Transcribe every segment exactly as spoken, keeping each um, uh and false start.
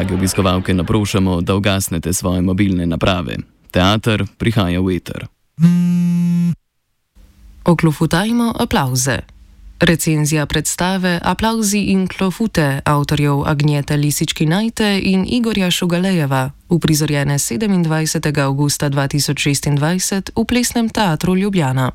dragi obiskovalke, naprošamo, da ugasnete svoje mobilne naprave. Teater prihaja v eter. Oklofutajmo aplavze. Recenzija predstave Aplavzi in klofute avtorjev Agnjete Lisičkinajte in Igorja Šugalejeva, uprizorjene sedemindvajsetega avgusta dva tisoč šestindvajset v Plesnem teatru Ljubljana.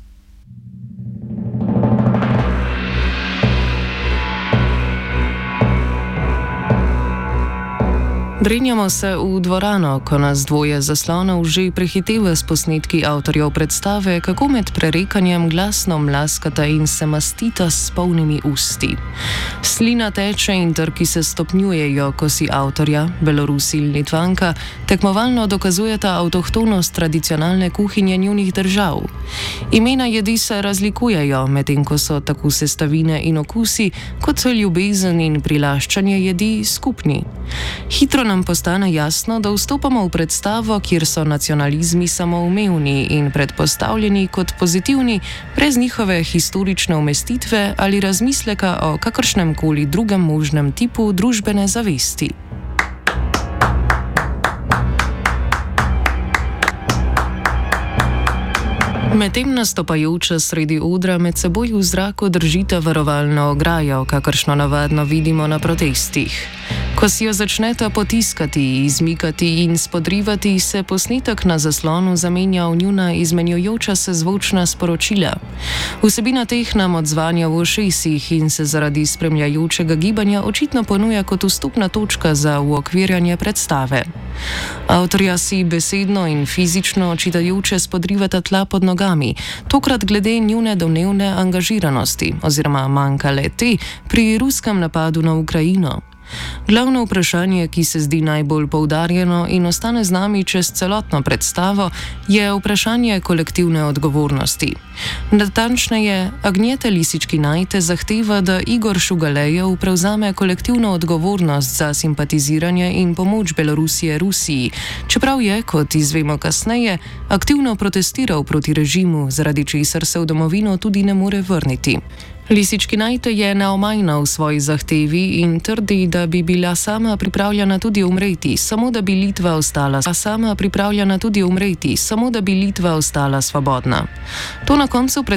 Drenjamo se v dvorano, ko nas dvoje zaslonov že prehiteva s posnetki avtorjev predstave, kako med prerekanjem glasno mlaskata in se mastita s polnimi usti. Slina teče in trki se stopnjujejo, ko si avtorja, Belorusi in Litvanka, tekmovalno dokazujeta avtohtonost tradicionalne kuhinje njunih držav. Imena jedi se razlikujejo, medtem ko so tako sestavine in okusi, kot so ljubezen in prilaščanje jedi skupni. Hitro nam postane jasno, da vstopamo v predstavo, kjer so nacionalizmi samoumevni in predpostavljeni kot pozitivni, brez njihove historične umestitve ali razmisleka o kakršnem koli drugem možnem tipu družbene zavesti. Medtem nastopajoča sredi odra med seboj v zraku držita varovalno ograjo, kakršno navadno vidimo na protestih. Ko si jo začneta potiskati, izmikati in spodrivati, se posnetek na zaslonu zamenja v njuna izmenjujoča se zvočna sporočila. Vsebina teh nam odzvanja v ušesih in se zaradi spremljajočega gibanja očitno ponuja kot vstopna točka za uokvirjanje predstave. Avtorja si besedno in fizično očitajoče spodrivata tla pod nogami, tokrat glede njune domnevne angažiranosti oziroma manjka le te pri ruskem napadu na Ukrajino. Glavno vprašanje, ki se zdi najbolj poudarjeno in ostane z nami čez celotno predstavo, je vprašanje kolektivne odgovornosti. Natančneje, Agnjeta Lisičkinajte zahteva, da Igor Šugalejev prevzame kolektivno odgovornost za simpatiziranje in pomoč Belorusije Rusiji, čeprav je, kot izvemo kasneje, aktivno protestiral proti režimu, zaradi česar se v domovino tudi ne more vrniti. Lisičkinajte je neomajna v svoji zahtevi in trdi, da bi bila sama pripravljena tudi umreti, samo da bi Litva ostala, sama pripravljena tudi umreti, samo da bi Litva ostala svobodna. To na koncu